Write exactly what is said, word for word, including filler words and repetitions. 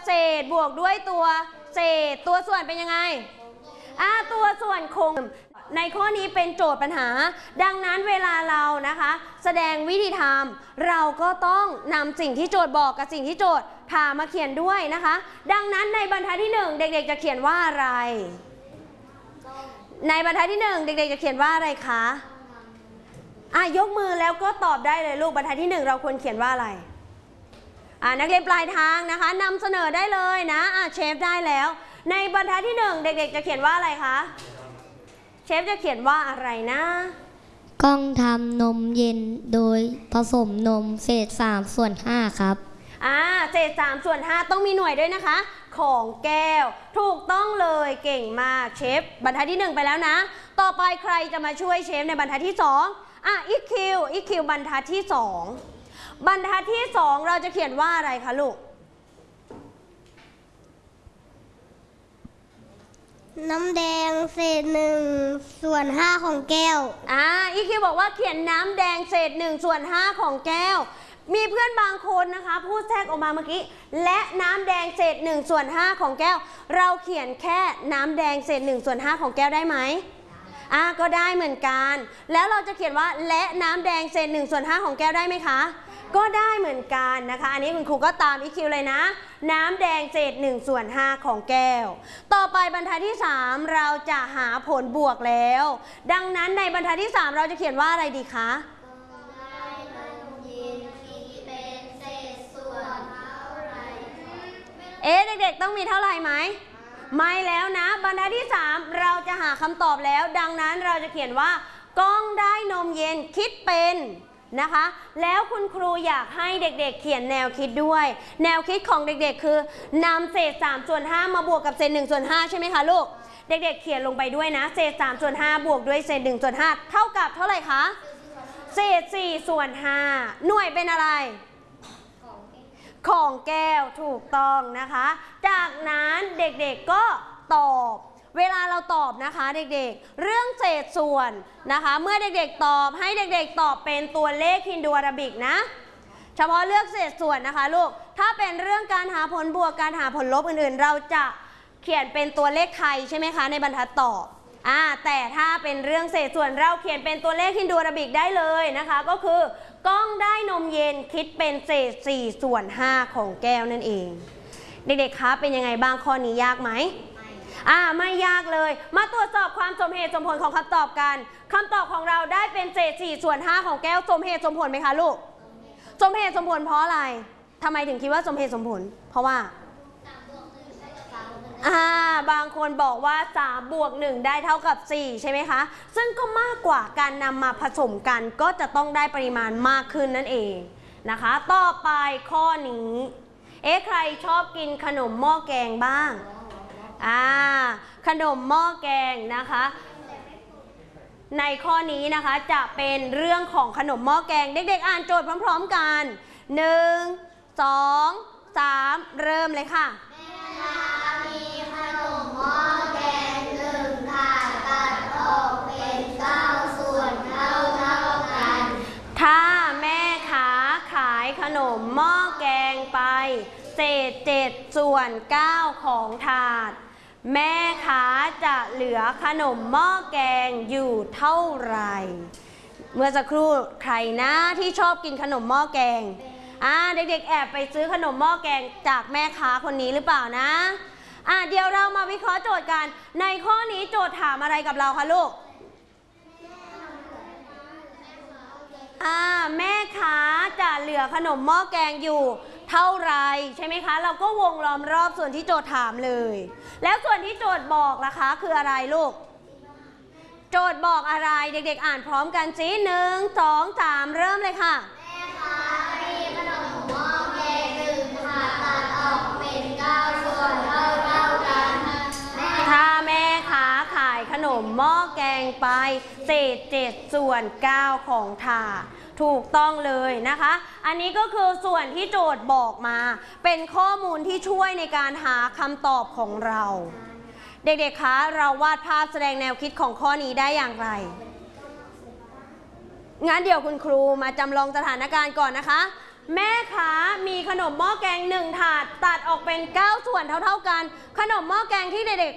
เศษบวกด้วยตัวเศษตัวส่วนเป็นยังไงอ่าตัวส่วนคงในข้อนี้เป็นโจทย์ปัญหาดังนั้นเวลาเรานะคะแสดงวิธีทำเราก็ต้องนำสิ่งที่โจทย์บอกกับสิ่งที่โจทย์ถามมาเขียนด้วยนะคะดังนั้นในบรรทัดที่หนึ่งเด็กๆจะเขียนว่าอะไรในบรรทัดที่หนึ่งเด็กๆจะเขียนว่าอะไรคะอ่ะยกมือแล้วก็ตอบได้เลยลูกบรรทัดที่หนึ่งเราควรเขียนว่าอะไรอ่ะนักเรียนปลายทางนะคะนำเสนอได้เลยนะอ่ะเชฟได้แล้วในบรรทัดที่หนึ่งเด็กๆจะเขียนว่าอะไรคะเชฟจะเขียนว่าอะไรนะกล้องทำนมเย็นโดยผสมนมเศษสามส่วนห้าครับอ่าเศษสามส่วนห้าต้องมีหน่วยด้วยนะคะของแก้วถูกต้องเลยเก่งมากเชฟบรรทัดที่หนึ่งไปแล้วนะต่อไปใครจะมาช่วยเชฟในบรรทัดที่สองอ่ะอีคิวอีคิวบรรทัดที่สองบรรทัดที่สองเราจะเขียนว่าอะไรคะลูกน้ำแดงเศษหนึ่งส่วนห้าของแก้วอ่าอีคิวบอกว่าเขียนน้ำแดงเศษหนึ่งส่วนห้าของแก้วมีเพื่อนบางคนนะคะพูดแทรกออกมาเมื่อกี้และน้ำแดงเศษหนึ่งส่วนห้าของแก้วเราเขียนแค่น้ำแดงเศษหนึ่งส่วนห้าของแก้วได้ไหมอ่าก็ได้เหมือนกันแล้วเราจะเขียนว่าและน้ำแดงเศษหนึ่งส่วนห้าของแก้วได้ไหมคะก็ได้เหมือนกันนะคะอันนี้คุณครูก็ตามอีคิวเลยนะน้ำแดงเศษหนึ่งส่วนห้าของแก้วต่อไปบรรทัดที่สามเราจะหาผลบวกแล้วดังนั้นในบรรทัดที่สามเราจะเขียนว่าอะไรดีคะเอ๊ะเด็กๆต้องมีเท่าไหร่ไหมไม่แล้วนะบรรทัดที่สามเราจะหาคำตอบแล้วดังนั้นเราจะเขียนว่ากล้องได้นมเย็นคิดเป็นนะคะแล้วคุณครูอยากให้เด็กๆ เ, เขียนแนวคิดด้วยแนวคิดของเด็กๆคือนำเศษสามส่วนห้ามาบวกกับเศษหนึ่งส่วนห้าใช่ไหมคะลูกเด็กๆ เขียนลงไปด้วยนะเศษสามส่วนห้าบวกด้วยเศษหนึ่งส่วนห้าเท่ากับเท่าไหร่คะเศษสี่ส่วนห้าหน่วยเป็นอะไรของแก้วถูกต้องนะคะจากนั้นเด็กๆก็ตอบเวลาเราตอบนะคะเด็กๆเรื่องเศษส่วนนะคะเมื่อเด็กๆตอบให้เด็กๆตอบเป็นตัวเลขฮินดูอาราบิกนะเฉพาะเลือกเศษส่วนนะคะลูกถ้าเป็นเรื่องการหาผลบวกการหาผลลบอื่นๆเราจะเขียนเป็นตัวเลขไทยใช่ไหมคะในบรรทัดตอบอ่าแต่ถ้าเป็นเรื่องเศษส่วนเราเขียนเป็นตัวเลขฮินดูอาราบิกได้เลยนะคะก็คือกล้องได้นมเย็นคิดเป็นเศษสี่ส่วนห้าของแก้วนั่นเองเด็กๆคะเป็นยังไงบ้างข้อนี้ยากไหมอ่าไม่ยากเลยมาตรวจสอบความสมเหตุสมผลของคำตอบกันคำตอบของเราได้เป็นเศษสี่ส่วนห้าของแก้วสมเหตุสมผลไหมคะลูกสมเหตุสมผลเพราะอะไรทำไมถึงคิดว่าสมเหตุสมผลเพราะว่าอ่าบางคนบอกว่าสามบวกหนึ่งได้เท่ากับสี่ใช่ไหมคะซึ่งก็มากกว่าการนำมาผสมกันก็จะต้องได้ปริมาณมากขึ้นนั่นเองนะคะต่อไปข้อนี้เอ๊ะใครชอบกินขนมหม้อแกงบ้างอ่าขนมหม้อแกงนะคะในข้อนี้นะคะจะเป็นเรื่องของขนมหม้อแกงเด็กๆอ่านโจทย์พร้อมๆกันหนึ่ง สอง สามเริ่มเลยค่ะมีขนมหม้อแกงหนึ่งถาดตัดออกเป็นเก้าส่วนเท่าเท่ากันถ้าแม่ค้าขายขนมหม้อแกงไปเศษเจ็ดส่วนเก้าของถาดแม่ค้าจะเหลือขนมหม้อแกงอยู่เท่าไหร่เมื่อสักครู่ใครนะที่ชอบกินขนมหม้อแกงอ่าเด็กๆแอบไปซื้อขนมหม้อแกงจากแม่ค้าคนนี้หรือเปล่านะอ่าเดี๋ยวเรามาวิเคราะห์โจทย์กันในข้อนี้โจทย์ถามอะไรกับเราคะลูกอ่าแม่ค้าจะเหลือขนมหม้อแกงอยู่เท่าไรใช่ไหมคะเราก็วงล้อมรอบส่วนที่โจทย์ถามเลยแล้วส่วนที่โจทย์บอกล่ะคะคืออะไรลูกโจทย์บอกอะไรเด็กๆอ่านพร้อมกันสิหนึ่ง สอง สามเริ่มเลยค่ะแม่ค้ามีขนมหม้อแกงหนึ่งถาดตัดออกเป็นเก้าส่วนเท่าเท่ากันถ้าแม่ค้าขายขนมหม้อแกงไปเศษเจ็ดส่วนเก้าของถาดถูกต้องเลยนะคะอันนี้ก็คือส่วนที่โจทย์บอกมาเป็นข้อมูลที่ช่วยในการหาคำตอบของเราเด็กๆคะเราวาดภาพแสดงแนวคิดของข้อนี้ได้อย่างไรงั้นเดี๋ยวคุณครูมาจำลองสถานการณ์ก่อนนะคะแม่คะมีขนมหม้อแกงหนึ่งถาดตัดออกเป็นเก้าส่วนเท่าๆกันขนมหม้อแกงที่เด็ก